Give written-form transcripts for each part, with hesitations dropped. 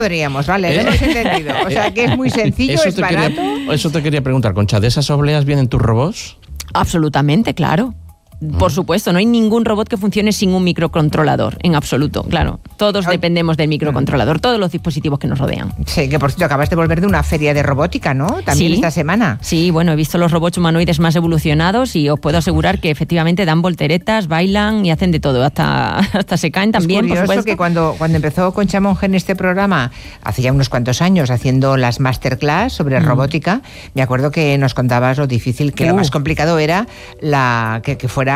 Podríamos, vale, lo hemos entendido. O sea, que es muy sencillo, es barato. Eso te quería preguntar, Concha, ¿de esas obleas vienen tus robots? Absolutamente, claro. Por supuesto, no hay ningún robot que funcione sin un microcontrolador, en absoluto, claro. Todos dependemos del microcontrolador, todos los dispositivos que nos rodean. Sí, que por cierto acabas de volver de una feria de robótica, ¿no? También esta semana. Sí, bueno, he visto los robots humanoides más evolucionados y os puedo asegurar que efectivamente dan volteretas, bailan y hacen de todo, hasta se caen también, por supuesto. Es curioso que cuando empezó Concha Monge en este programa, hace ya unos cuantos años, haciendo las masterclass sobre robótica, me acuerdo que nos contabas lo difícil, que lo más complicado era que fuera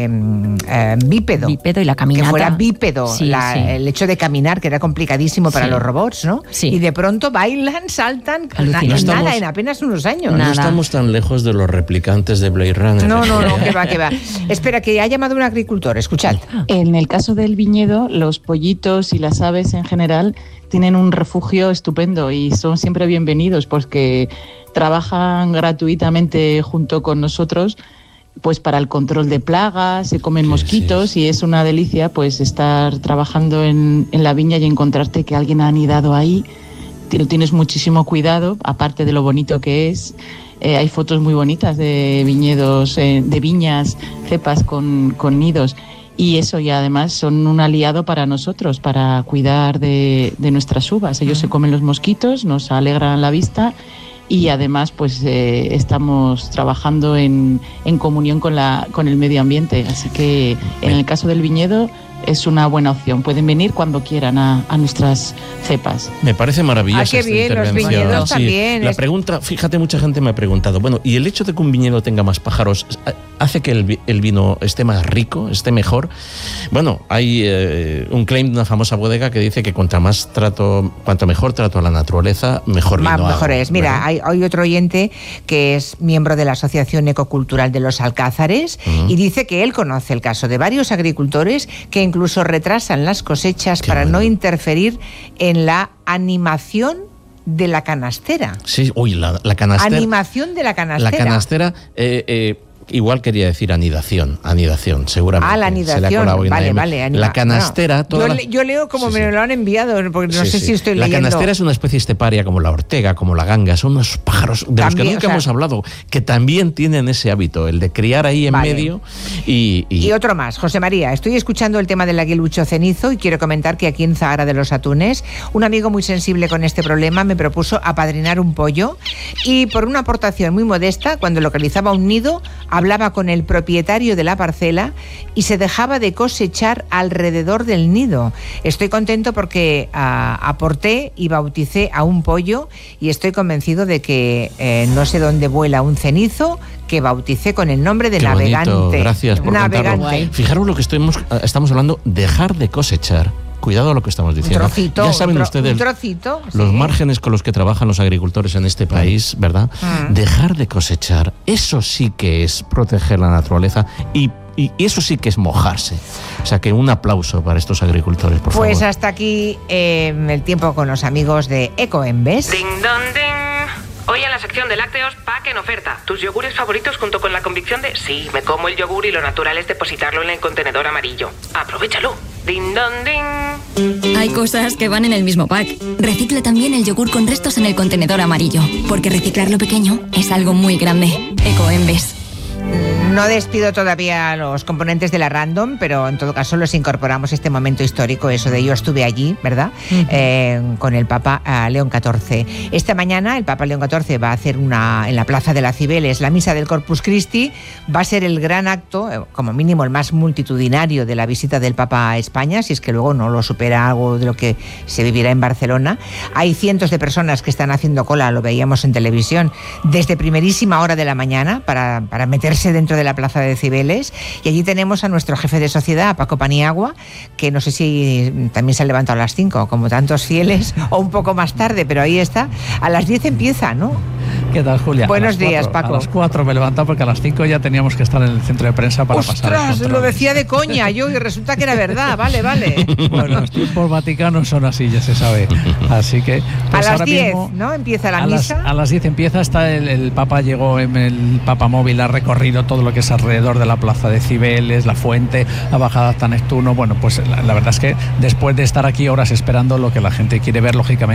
bípedo. Bípedo y la caminata. Que fuera bípedo. El hecho de caminar, que era complicadísimo para los robots, ¿no? Sí. Y de pronto bailan, saltan, en apenas unos años. No estamos tan lejos de los replicantes de Blade Runner. No, que va. Espera, que ha llamado un agricultor, escuchad. En el caso del viñedo, los pollitos y las aves en general tienen un refugio estupendo y son siempre bienvenidos porque trabajan gratuitamente junto con nosotros pues para el control de plagas, se comen mosquitos y es una delicia pues estar trabajando en la viña y encontrarte que alguien ha anidado ahí. Tienes muchísimo cuidado, aparte de lo bonito que es. Hay fotos muy bonitas de viñedos, de viñas, cepas con nidos. Y eso, y además son un aliado para nosotros, para cuidar de nuestras uvas. Ellos se comen los mosquitos, nos alegran la vista y además pues estamos trabajando en comunión con el medio ambiente. Así que en el caso del viñedo es una buena opción. Pueden venir cuando quieran a nuestras cepas. Me parece maravillosa qué bien, esta intervención. Los viñedos también. La pregunta, fíjate, mucha gente me ha preguntado, bueno, ¿y el hecho de que un viñedo tenga más pájaros hace que el vino esté más rico, esté mejor? Bueno, hay un claim de una famosa bodega que dice que cuanto mejor trato a la naturaleza, mejor vino mejor es. Mira, hay otro oyente que es miembro de la Asociación Ecocultural de los Alcázares y dice que él conoce el caso de varios agricultores que incluso retrasan las cosechas para no interferir en la animación de la canastera. Sí, la canastera. Animación de la canastera. La canastera, igual quería decir anidación, seguramente. La anidación, vale. La canastera... Yo leo como me lo han enviado, porque no sé si estoy leyendo. La canastera es una especie esteparia como la ortega, como la ganga, son unos pájaros de los que nunca hemos hablado, que también tienen ese hábito, el de criar ahí en medio. Y otro más, José María, estoy escuchando el tema del aguilucho cenizo y quiero comentar que aquí en Zahara de los Atunes, un amigo muy sensible con este problema me propuso apadrinar un pollo y por una aportación muy modesta, cuando localizaba un nido, hablaba con el propietario de la parcela y se dejaba de cosechar alrededor del nido. Estoy contento porque aporté y bauticé a un pollo y estoy convencido de que no sé dónde vuela un cenizo que bauticé con el nombre de Navegante. Bonito. Gracias por contarlo. Fijaros lo que estamos hablando, dejar de cosechar. Cuidado a lo que estamos diciendo. Un trocito, ya saben ustedes los márgenes con los que trabajan los agricultores en este país, ¿verdad? Dejar de cosechar, eso sí que es proteger la naturaleza y eso sí que es mojarse. O sea que un aplauso para estos agricultores, por favor. Pues hasta aquí el tiempo con los amigos de Ecoembes. Ding dong ding. Hoy en la sección de lácteos, pack en oferta. Tus yogures favoritos junto con la convicción de sí, me como el yogur y lo natural es depositarlo en el contenedor amarillo. Aprovechalo. Ding dong ding. Hay cosas que van en el mismo pack. Recicla también el yogur con restos en el contenedor amarillo, porque reciclar lo pequeño es algo muy grande. Ecoembes. No despido todavía a los componentes de la Random, pero en todo caso los incorporamos este momento histórico, eso de yo estuve allí, ¿verdad? Con el Papa León XIV. Esta mañana el Papa León XIV va a hacer en la Plaza de las Cibeles la misa del Corpus Christi. Va a ser el gran acto, como mínimo el más multitudinario de la visita del Papa a España, si es que luego no lo supera algo de lo que se vivirá en Barcelona. Hay cientos de personas que están haciendo cola, lo veíamos en televisión, desde primerísima hora de la mañana para meterse dentro de la Plaza de Cibeles, y allí tenemos a nuestro jefe de sociedad, Paco Paniagua, que no sé si también se ha levantado a las 5, como tantos fieles, o un poco más tarde, pero ahí está. A las 10 empieza, ¿no? ¿Qué tal, Julia? Buenos días, Paco. A las 4 me he levantado porque a las 5 ya teníamos que estar en el centro de prensa para pasar el control. ¡Ostras! Lo decía de coña yo y resulta que era verdad. Vale. Bueno, los tiempos vaticanos son así, ya se sabe. Así que... Pues a las 10, mismo, ¿no? Empieza la misa. A las 10 empieza, el Papa llegó en el Papa Móvil, ha recorrido todo lo que es alrededor de la Plaza de Cibeles, la Fuente, ha bajado hasta Neptuno. Bueno, pues la verdad es que después de estar aquí horas esperando lo que la gente quiere ver, lógicamente,